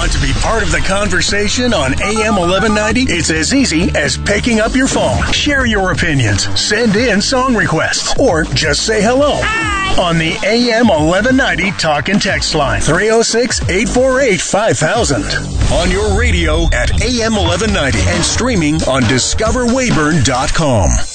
Want to be part of the conversation on AM 1190? It's as easy as picking up your phone. Share your opinions, send in song requests, or just say hello. Hi. On the AM 1190 talk and text line, 306-848-5000. On your radio at AM 1190 and streaming on discoverwayburn.com.